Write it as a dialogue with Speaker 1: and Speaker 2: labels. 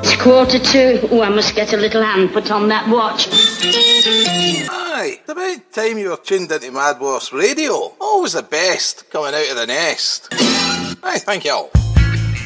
Speaker 1: It's 1:45. Oh, I must get a little hand put on that watch.
Speaker 2: Aye, it's about time you were tuned into Mad Wasp Radio. Always the best coming out of the nest. Aye, thank you all.